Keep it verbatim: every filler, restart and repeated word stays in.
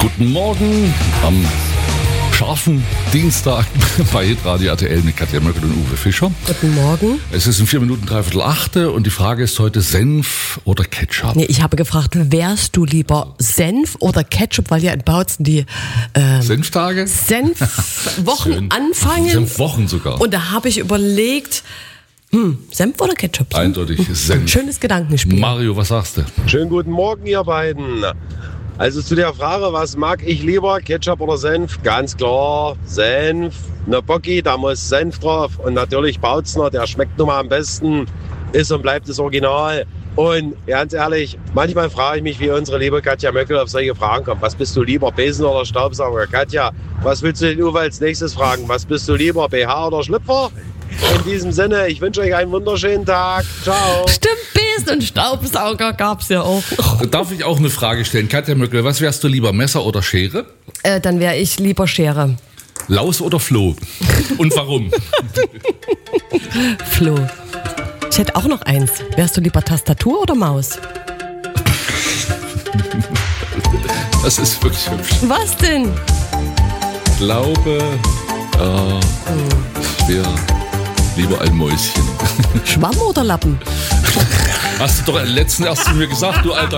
Guten Morgen am scharfen Dienstag bei Hitradio R T L mit Katja Möckel und Uwe Fischer. Guten Morgen. Es ist in vier Minuten dreiviertel achte und die Frage ist heute Senf oder Ketchup? Nee, ich habe gefragt, wärst du lieber Senf oder Ketchup, weil ja in Bautzen die ähm, Senftage? Senfwochen Schön. anfangen. Senfwochen sogar. Und da habe ich überlegt, hm, Senf oder Ketchup? Eindeutig Senf. Schönes Gedankenspiel. Mario, was sagst du? Schönen guten Morgen, ihr beiden. Also zu der Frage, was mag ich lieber, Ketchup oder Senf? Ganz klar, Senf. Eine Bocki, da muss Senf drauf. Und natürlich Bautzner, der schmeckt nun mal am besten, ist und bleibt das Original. Und ganz ehrlich, manchmal frage ich mich, wie unsere liebe Katja Möckel auf solche Fragen kommt. Was bist du lieber, Besen oder Staubsauger? Katja, was willst du den Uwe als nächstes fragen? Was bist du lieber, B H oder Schlüpfer? In diesem Sinne, ich wünsche euch einen wunderschönen Tag. Ciao. Stimmt, Besen und Staubsauger gab's ja auch. Darf ich auch eine Frage stellen? Katja Möckel, was wärst du lieber, Messer oder Schere? Äh, dann wäre ich lieber Schere. Laus oder Floh? Und warum? Flo. Ich hätte auch noch eins. Wärst du lieber Tastatur oder Maus? Das ist wirklich hübsch. Was denn? Ich glaube, äh, ich wäre lieber ein Mäuschen. Schwamm oder Lappen? Hast du doch letzten erst zu mir gesagt, du alter